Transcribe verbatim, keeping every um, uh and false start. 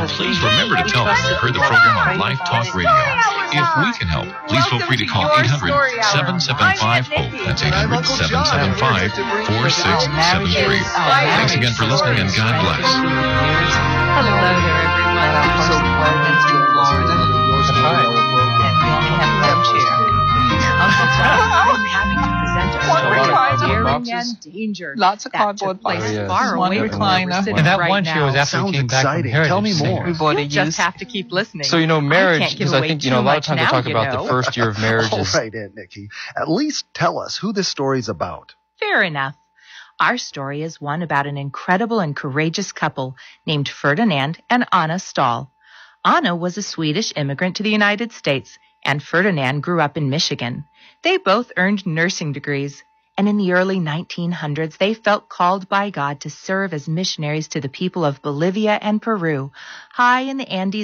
call, please remember to tell us you heard the program on Live Talk Radio. If we can help, please feel free to call eight hundred, seven seven five, HOPE. That's eight hundred, seven seven five, four six seven three. Thanks again for listening, and God bless. Hello there, everyone. I'm so welcome to Florida. And we only have one chair. Uncle Tom, I'm having to present us to Daring and Danger. Lots of that cardboard took place boxes. yes. far One away from where recliner. we're sitting And that right one now. chair was after Sounds we came back from exciting. Heritage Tell me Singer. more. We bought a You just used. have to keep listening. So, you know, I marriage, can't give because I away think, you know, a too lot of much times they now, talk you about know. the first year of marriage All is... right, Aunt Nikki. At least tell us who this story's about. Fair enough. Our story is one about an incredible and courageous couple named Ferdinand and Anna Stahl. Anna was a Swedish immigrant to the United States, and Ferdinand grew up in Michigan. They both earned nursing degrees, and in the early nineteen hundreds, they felt called by God to serve as missionaries to the people of Bolivia and Peru, high in the Andes